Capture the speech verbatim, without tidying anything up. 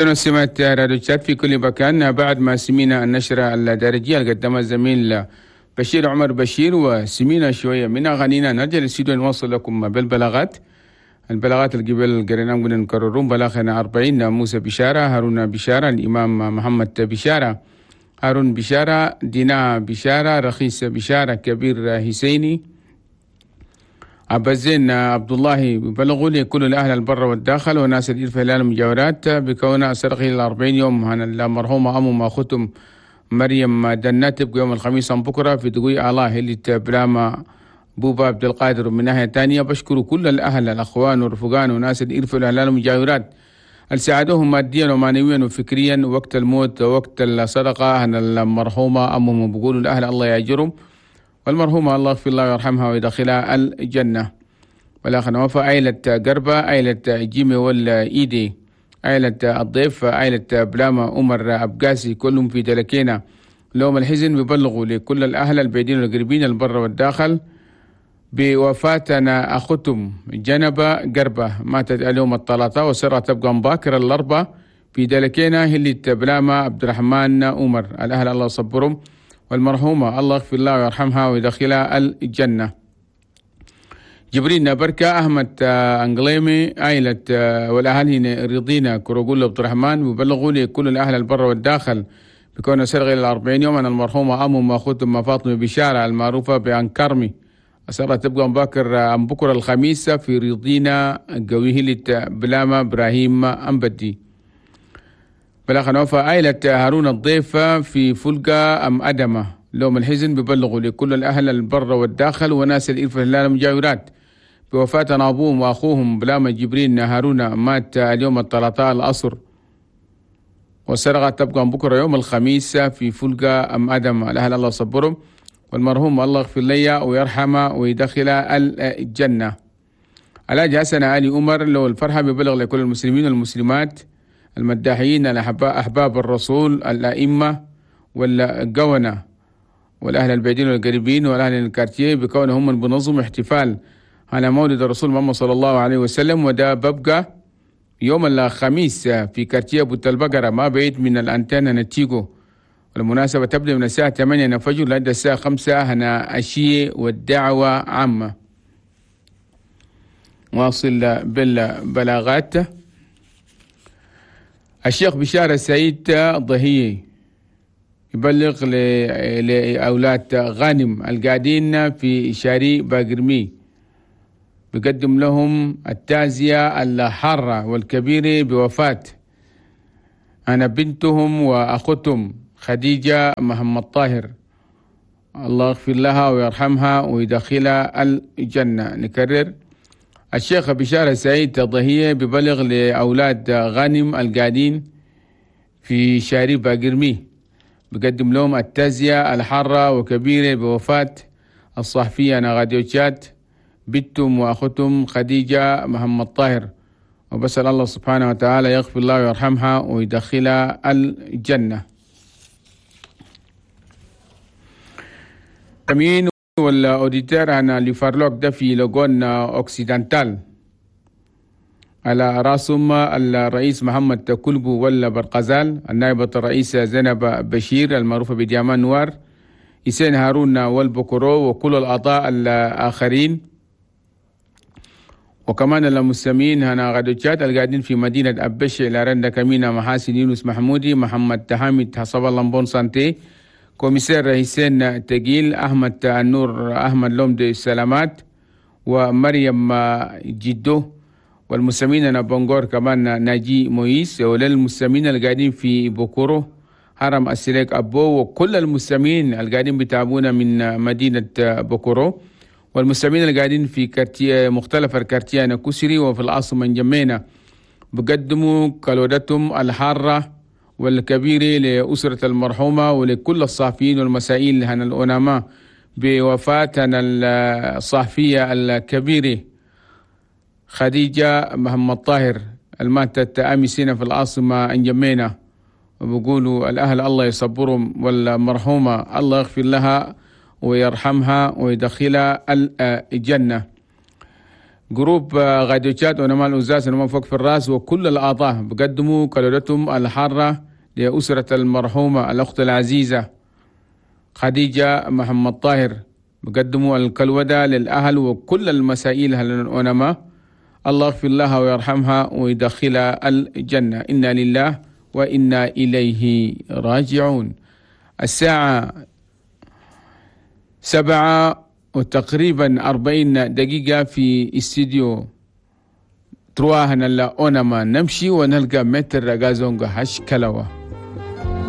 سمعت راديو تشات في كل مكان بعد ما سمينا النشرة الدارجية اللي قدمها الزميل بشير عمر بشير، وسمينا شوية من أغانينا. نرجع للاستوديو نوصل لكم بالبلاغات. البلاغات اللي قبل قريناهم قلنا نكررهم. بلاغنا أربعين: موسى بشارة، هارون بشارة، الإمام محمد بشارة، هارون بشارة، دينا بشارة، رخيص بشارة، كبير حسيني، عبازين عبد الله. بلغوا لي كل الأهل البر والداخل وناس الإرث هلال المجاورات بكونها سرقه إلى أربعين يوم عن المرحومة أم ما ختم مريم دنات تبقى يوم الخميس بكرة في دقوي الله اللي تبلاما بوبا عبد القادر. من ناحية تانية بشكر كل الأهل الأخوان والرفقان وناس الإرث هلال المجاورات الساعدوهم ماديا ومعنويا وفكريا وقت الموت ووقت الصدقة عن المرحومة أمهم. بقولوا الأهل الله يأجرهم، والمرحومة الله يغفر الله ويرحمها ويدخلها الجنة. والآخر وفى عائلة قربة، عائلة جيمي ولا إيدي، عائلة الضيف، عائلة بلاما عمر أبقاسي، كلهم في دلكينا. لهم الحزن بيبلغوا لكل الأهل البعيدين والقريبين البر والداخل بوفاتنا أختم جنبة قربة، ماتت اليوم الثلاثاء وسرت تبقى مباكر الأربعاء في دلكينا هلة بلاما عبد الرحمن عمر. الأهل الله يصبرهم، والمرحومة الله يغفر الله ويرحمها ويدخلها الجنة. جبريل نبركة، أحمد أنقليمي، عائلة والأهالي رضينا كروغول عبد الرحمن ببلغوا لي كل الأهل البر والداخل بكون سرغ إلى أربعين يوم أن المرحومة أم ما ختم فاطمة بشارة المعروفة بأنكرمي أسرت تبقى مباكر أم بكرة الخميس في رضينا قويه بلاما إبراهيم أمبدي. بلاغ نوفى عائلة هارون الضيف في فلقة أم أدمة، لهم الحزن ببلغوا لكل الأهل البر والداخل وناس الإرث هلال المجاورات بوفاة أبوهم وأخوهم بلاما جبرين هارون، مات اليوم الثلاثاء العصر وسرقت تبقى بكرة يوم الخميس في فلقة أم أدمة. الأهل الله صبرهم، والمرحوم الله يغفر لي ويرحمه ويدخل الجنة. الحاج حسن علي عمر له الفرحة ببلغ لكل المسلمين والمسلمات المداحين أحباب الرسول الأئمة والقونة والأهل البعيدين والقريبين والأهل الكارتيه بكونهم من بنظم احتفال على مولد الرسول محمد صلى الله عليه وسلم، وده ببقى يوم الخميس في كارتيه بوت البقرة ما بعيد من الأنتنة نتيجو. والمناسبة تبدأ من الساعة ثمانية الفجر لحد الساعة خمسة هنا عشية والدعوة عامة. واصل بالبلاغات. الشيخ بشارة سعيد ضهية يبلغ لأولاد غانم القاعدين في شاري باقرمي، بقدم لهم التعزية الحارة والكبيرة بوفاة أنا بنتهم وأختهم خديجة محمد طاهر، الله يغفر لها ويرحمها ويدخلها الجنة. نكرر: الشيخ بشارة سعيد ضهية ببلغ لأولاد غانم القاعدين في شاري باقرمي، بقدم لهم التعزية الحارة وكبيرة بوفاة الصحفية نغاديو تشات بنتهم وأختهم خديجة محمد طاهر، وبسأل الله سبحانه وتعالى يغفر الله ويرحمها ويدخلها الجنة. أمين ولا أوديتر أنا لفارلوك ده في لغون أوكسيدنتال على راسهم الرئيس محمد كلبو ولا برقزال، النائبة الرئيس زينب بشير المعروفة بديامان نوار، حسين هارون والبكرو وكل الأعضاء الآخرين، وكمان المسلمين هنا غدوشات القاعدين في مدينة أبشي لارندا كمينة، محاسن يونس محمودي، محمد حامد حسب اللمبون سانتي، كوميسير حسين تقيل، أحمد النور، أحمد لومد السلامات، ومريم جدو، والمسلمين أنا بنغور كمان ناجي مويس، وللمسلمين القاعدين في بوكورو هرم السليك أبو، وكل المسلمين القاعدين بتابونا من مدينة بوكورو، والمسلمين القاعدين في كارتيه مختلف الكارتيه نكسري وفي العاصمة جمينة بقدموا كالودتهم الحارة والكبيرة لأسرة المرحومة ولكل الصحفيين والمسائل هنا الأنامة بوفاة الصحفية الكبيرة خديجة محمد طاهر الماتت أمسين في العاصمة جمينة. وبقولوا الأهل الله يصبرهم، والمرحومة الله يغفر لها ويرحمها ويدخلها الجنة. جروب غاديوتشات ونمال الأزاز ونمال فوق في الراس وكل الأعضاء بقدموا كلمتهم الحارة لأسرة المرحومة الأخت العزيزة خديجة محمد طاهر. بقدموا الكلودة للأهل وكل المسائل الأنما، الله يغفر لها ويرحمها ويدخلها الجنة. إنا لله وإنا إليه راجعون. الساعة سبعة وتقريبا أربعين دقيقة في استديو ترواهن الله أونما نمشي ونلقى متر رقازونغا هش كلوة.